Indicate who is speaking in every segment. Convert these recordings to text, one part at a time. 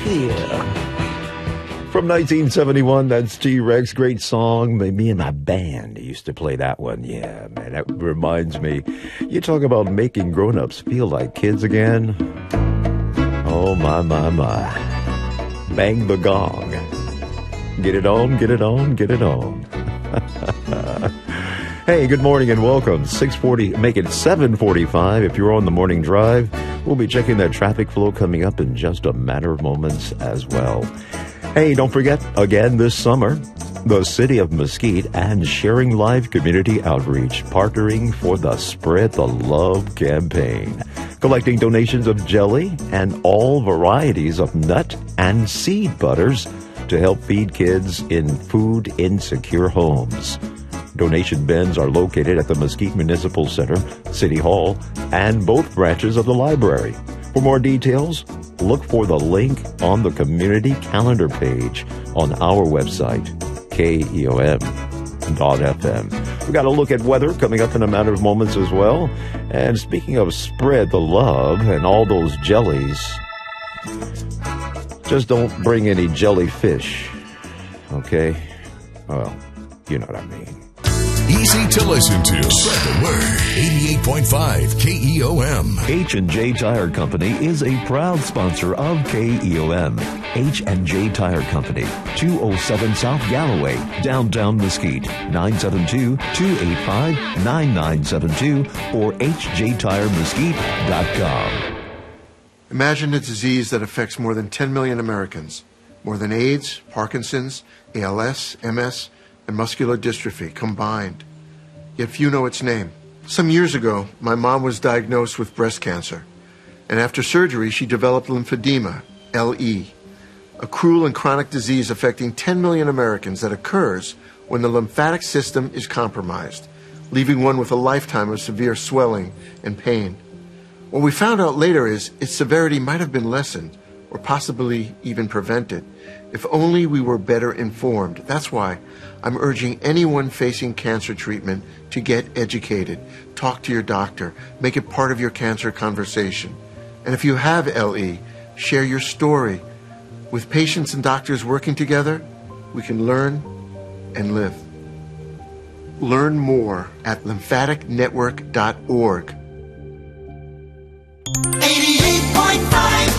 Speaker 1: Yeah. From 1971, that's T-Rex. Great song. Me and my band used to play that one. Yeah, man, that reminds me. You talk about making grown-ups feel like kids again. Oh, my. Bang the gong. Get it on, get it on, get it on. Hey, good morning and welcome. 6:40, make it 7:45 if you're on the morning drive. We'll be checking that traffic flow coming up in just a matter of moments as well. Hey, don't forget, again this summer, the City of Mesquite and Sharing Live Community Outreach partnering for the Spread the Love campaign, collecting donations of jelly and all varieties of nut and seed butters to help feed kids in food insecure homes. Donation bins are located at the Mesquite Municipal Center, City Hall, and both branches of the library. For more details, look for the link on the community calendar page on our website, KEOM.FM. We got a look at weather coming up in a matter of moments as well. And speaking of spread the love and all those jellies, just don't bring any jellyfish, okay? Well, you know what I mean.
Speaker 2: Easy to listen to. Spread the word. 88.5 KEOM.
Speaker 3: H&J Tire Company is a proud sponsor of KEOM. H&J Tire Company, 207 South Galloway, downtown Mesquite, 972-285-9972 or hjtiremesquite.com.
Speaker 4: Imagine a disease that affects more than 10 million Americans, more than AIDS, Parkinson's, ALS, MS, and muscular dystrophy combined. Yet few know its name. Some years ago, my mom was diagnosed with breast cancer, and after surgery, she developed lymphedema, LE, a cruel and chronic disease affecting 10 million Americans that occurs when the lymphatic system is compromised, leaving one with a lifetime of severe swelling and pain. What we found out later is its severity might have been lessened or possibly even prevented if only we were better informed. That's why I'm urging anyone facing cancer treatment to get educated. Talk to your doctor. Make it part of your cancer conversation. And if you have LE, share your story. With patients and doctors working together, we can learn and live. Learn more at lymphaticnetwork.org.
Speaker 5: 88.5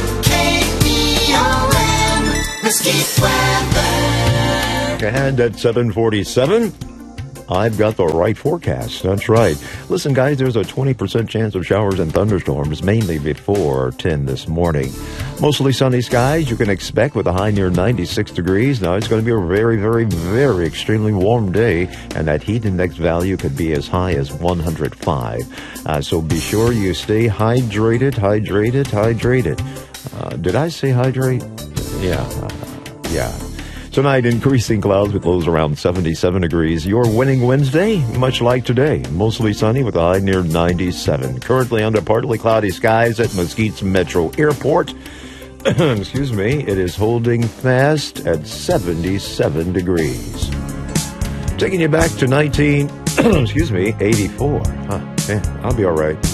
Speaker 5: KEOM, Mesquite weather.
Speaker 1: And at 7:47, I've got the right forecast. That's right. Listen, guys, there's a 20% chance of showers and thunderstorms, mainly before 10 this morning. Mostly sunny skies you can expect with a high near 96 degrees. Now, it's going to be a very, very, very extremely warm day, and that heat index value could be as high as 105. So be sure you stay hydrated. Did I say hydrate? Yeah. Tonight, increasing clouds with lows around 77 degrees. Your winning Wednesday, much like today. Mostly sunny with a high near 97. Currently under partly cloudy skies at Mesquite's Metro Airport. Excuse me. It is holding fast at 77 degrees. Taking you back to 84. Yeah, I'll be all right.